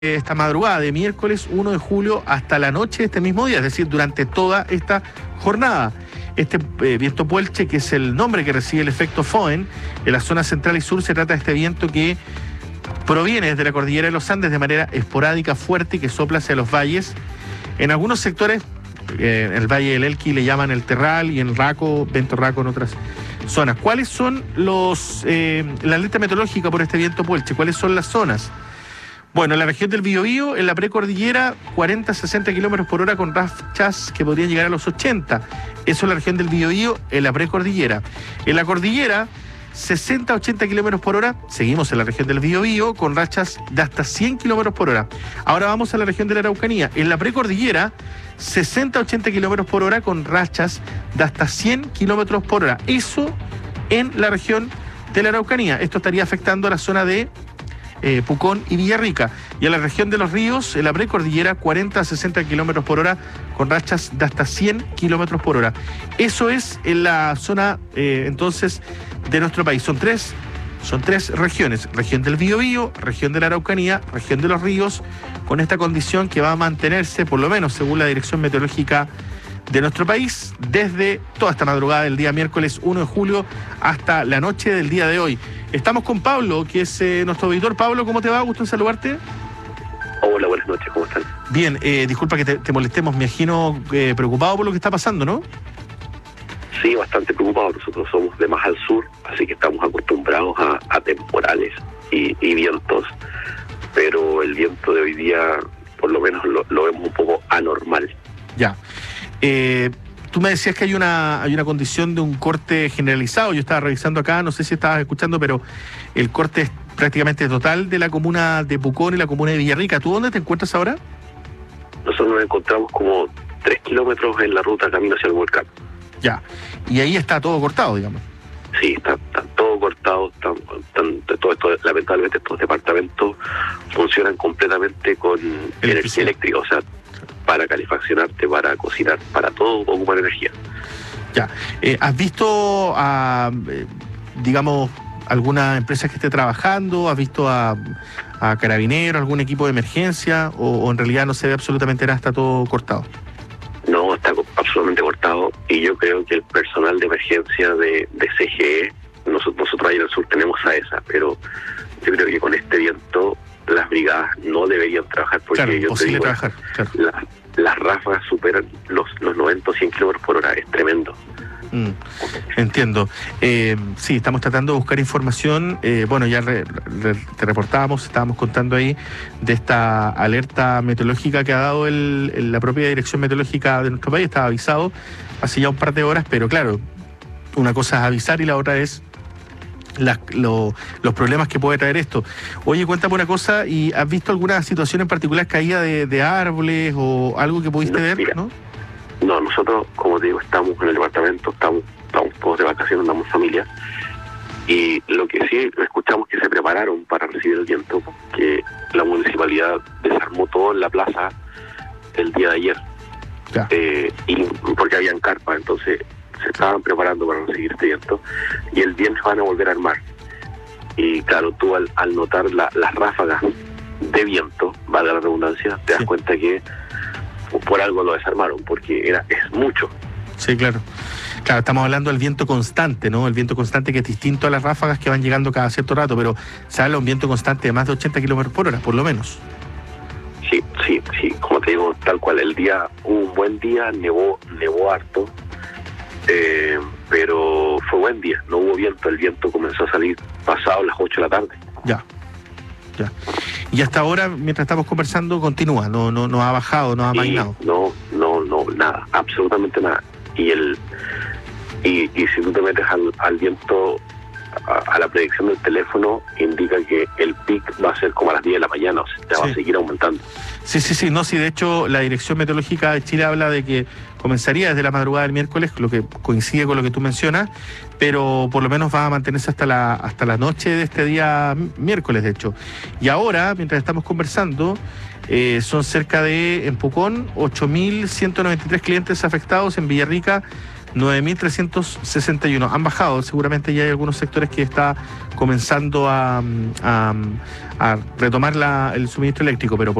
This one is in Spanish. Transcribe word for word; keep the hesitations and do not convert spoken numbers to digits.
esta madrugada de miércoles uno de julio hasta la noche de este mismo día, es decir, durante toda esta jornada. Este eh, viento Puelche, que es el nombre que recibe el efecto Foehn en la zona central y sur, se trata de este viento que proviene desde la cordillera de los Andes de manera esporádica, fuerte y que sopla hacia los valles. En algunos sectores, eh, en el Valle del Elqui le llaman el Terral y en Raco, Vento Raco en otras zonas. ¿Cuáles son los eh, la alerta meteorológica por este viento Puelche? ¿Cuáles son las zonas? Bueno, en la región del Biobío, en la precordillera, cuarenta a sesenta kilómetros por hora con rachas que podrían llegar a los ochenta. Eso en la región del Biobío, en la precordillera. En la cordillera, sesenta a ochenta kilómetros por hora. Seguimos en la región del Biobío con rachas de hasta cien kilómetros por hora. Ahora vamos a la región de la Araucanía. En la precordillera, sesenta a ochenta kilómetros por hora con rachas de hasta cien kilómetros por hora. Eso en la región de la Araucanía. Esto estaría afectando a la zona de Eh, Pucón y Villarrica. Y en la región de los ríos, en la precordillera, cuarenta a sesenta kilómetros por hora con rachas de hasta cien kilómetros por hora. Eso es en la zona eh, entonces de nuestro país. Son tres, son tres regiones: región del Biobío, región de la Araucanía, región de los ríos, con esta condición que va a mantenerse, por lo menos según la Dirección Meteorológica de nuestro país, desde toda esta madrugada del día miércoles uno de julio hasta la noche del día de hoy. Estamos con Pablo, que es eh, nuestro auditor. Pablo, ¿cómo te va? Gusto en saludarte. Hola, buenas noches, ¿cómo están? Bien, eh, disculpa que te, te molestemos, me imagino eh, preocupado por lo que está pasando, ¿no? Sí, bastante preocupado. Nosotros somos de más al sur, así que estamos acostumbrados a, a temporales y, y vientos, pero el viento de hoy día, por lo menos, lo, lo vemos un poco anormal. Ya. Eh, tú me decías que hay una hay una condición de un corte generalizado. Yo estaba revisando acá, no sé si estabas escuchando, pero el corte es prácticamente total de la comuna de Pucón y la comuna de Villarrica. ¿Tú dónde te encuentras ahora? Nosotros nos encontramos como tres kilómetros en la ruta camino hacia el volcán. Ya. Y ahí está todo cortado, digamos. Sí, está, está todo cortado. Están, están, todo esto, lamentablemente estos departamentos funcionan completamente con energía eléctrica, o sea, para calefaccionarte, para cocinar, para todo ocupar energía. Ya. Eh, ¿Has visto a, eh, digamos, alguna empresa que esté trabajando? ¿Has visto a, a Carabineros, algún equipo de emergencia? O, ¿O en realidad no se ve absolutamente nada, está todo cortado? No, está absolutamente cortado. Y yo creo que el personal de emergencia de, de C G E, nosotros, nosotros ahí en el sur tenemos a esa, pero yo creo que con este viento las brigadas no deberían trabajar porque claro, yo te digo, trabajar, claro. la, las ráfagas superan los, los noventa o cien kilómetros por hora, es tremendo. Mm, entiendo. Eh, sí, estamos tratando de buscar información. Eh, bueno, ya re, re, te reportábamos, estábamos contando ahí de esta alerta meteorológica que ha dado el, el, la propia Dirección Meteorológica de nuestro país. Estaba avisado hace ya un par de horas, pero claro, una cosa es avisar y la otra es Las, lo, los problemas que puede traer esto. Oye, cuéntame una cosa, ¿y has visto alguna situación en particular, caída de, de árboles o algo que pudiste no, ver? Mira, ¿no? no, nosotros, como te digo, estamos en el departamento, estamos, estamos todos de vacaciones, andamos familia, y lo que sí escuchamos que se prepararon para recibir el viento, que la municipalidad desarmó todo en la plaza el día de ayer, eh, y porque habían carpas, entonces se estaban preparando para recibir este viento y el viernes van a volver a armar. Y claro, tú al, al notar la, las ráfagas de viento, va de la redundancia, te das sí. cuenta que por algo lo desarmaron, porque era es mucho. Sí, claro. Claro, estamos hablando del viento constante, ¿no? El viento constante que es distinto a las ráfagas que van llegando cada cierto rato, pero se habla de un viento constante de más de ochenta kilómetros por hora, por lo menos. Sí, sí, sí. Como te digo, tal cual, el día, hubo un buen día, nevó, nevó harto. Eh, pero fue buen día, no hubo viento, el viento comenzó a salir pasado las ocho de la tarde. Ya, ya. Y hasta ahora, mientras estamos conversando, continúa, no no no ha bajado, no ha amainado. No, no, no, nada, absolutamente nada. Y el y, y si tú te metes al, al viento, a, a la predicción del teléfono, indica que el pic va a ser como a las diez de la mañana, o sea, te sí. va a seguir aumentando. Sí, sí, sí, no, sí, de hecho la Dirección Meteorológica de Chile habla de que comenzaría desde la madrugada del miércoles, lo que coincide con lo que tú mencionas, pero por lo menos va a mantenerse hasta la hasta la noche de este día miércoles, de hecho. Y ahora, mientras estamos conversando, eh, son cerca de, en Pucón, ocho mil ciento noventa y tres clientes afectados, en Villarrica, nueve mil trescientos sesenta y uno. Han bajado, seguramente ya hay algunos sectores que está comenzando a, a, a retomar la, el suministro eléctrico, pero